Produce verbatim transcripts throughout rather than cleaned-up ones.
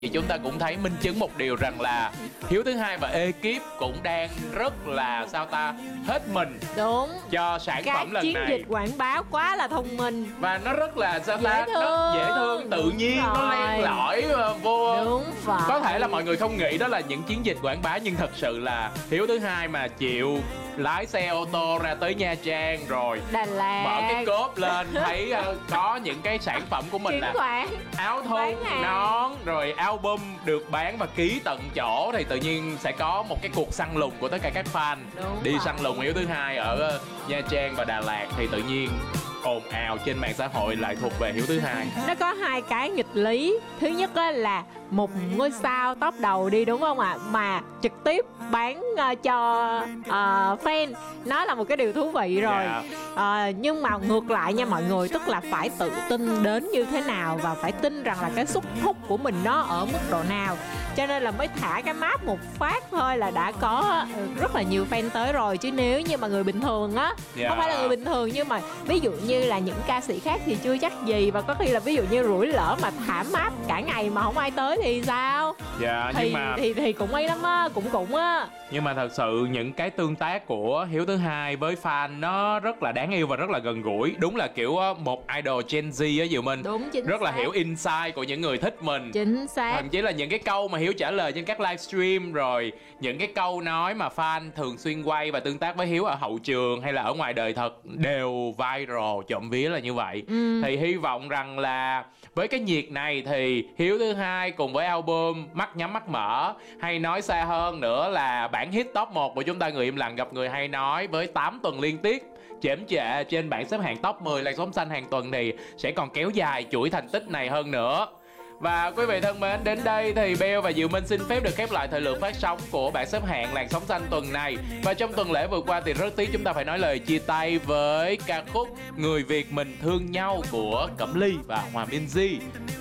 Thì chúng ta cũng thấy minh chứng một điều rằng là Hiếu thứ hai và ekip cũng đang rất là sao ta hết mình Đúng. cho sản Các phẩm lần chiến này. dịch quảng bá quá là thông minh Và nó rất là sao Dễ ta thương. nó dễ thương, tự Đúng nhiên, nó rồi. len lỏi ờ, vô. Đúng vậy. Có thể là mọi người không nghĩ đó là những chiến dịch quảng bá, nhưng thật sự là Hiếu thứ hai mà chịu lái xe ô tô ra tới Nha Trang rồi Đà Lạt mở cái cốp lên thấy ờ, có những cái sản phẩm của mình chuyển là khoản. áo thun, Bán hàng. nón, rồi album được bán và ký tận chỗ, thì tự nhiên sẽ có một cái cuộc săn lùng của tất cả các fan Đúng đi rồi. săn lùng Hiếu thứ hai ở ờ, Nha Trang và Đà Lạt, thì tự nhiên ồn ào trên mạng xã hội lại thuộc về Hiếu thứ hai. Nó có hai cái nghịch lý. Thứ nhất á là một ngôi sao top đầu đi, đúng không ạ, mà trực tiếp bán ờ, cho ờ, fan, nó là một cái điều thú vị rồi. Dạ. Ờ, nhưng mà ngược lại nha mọi người, tức là phải tự tin đến như thế nào và phải tin rằng là cái sức hút của mình nó ở mức độ nào, cho nên là mới thả cái map một phát thôi là đã có ừ, rất là nhiều fan tới rồi. Chứ nếu như mà người bình thường á, Dạ. không phải là người bình thường nhưng mà ví dụ như là những ca sĩ khác thì chưa chắc gì, và có khi là ví dụ như rủi lỡ mà thả map cả ngày mà không ai tới thì sao? Dạ, thì nhưng mà thì thì cũng ấy lắm á, cũng cũng á. nhưng mà thật sự những cái tương tác của Hiếu thứ hai với fan nó rất là đáng yêu và rất là gần gũi. Đúng là kiểu ờ, một idol Gen Z á Diệu Minh. Đúng, chính Rất là xác. hiểu insight của những người thích mình. Chính xác. Thậm chí là những cái câu mà Hiếu trả lời trên các livestream, rồi những cái câu nói mà fan thường xuyên quay và tương tác với Hiếu ở hậu trường hay là ở ngoài đời thật đều viral, trộm vía là như vậy. Ừ. Thì hy vọng rằng là với cái nhiệt này thì Hiếu thứ hai cùng với album Mắt Nhắm Mắt Mở, hay nói xa hơn nữa là bản hit top một của chúng ta, Người Im Lặng Gặp Người Hay Nói, với tám tuần liên tiếp chễm chệ trên bảng xếp hạng top mười làn sóng xanh hàng tuần, thì sẽ còn kéo dài chuỗi thành tích này hơn nữa. Và quý vị thân mến, đến đây thì Bell và Diệu Minh xin phép được khép lại thời lượng phát sóng của bảng xếp hạng làn sóng xanh tuần này. Và trong tuần lễ vừa qua thì rất tiếc chúng ta phải nói lời chia tay với ca khúc Người Việt Mình Thương Nhau của Cẩm Ly và Hòa Minzy.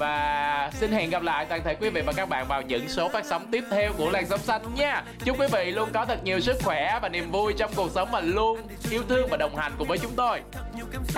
Và xin hẹn gặp lại toàn thể quý vị và các bạn vào những số phát sóng tiếp theo của làn sóng xanh nha. Chúc quý vị luôn có thật nhiều sức khỏe và niềm vui trong cuộc sống, mà luôn yêu thương và đồng hành cùng với chúng tôi.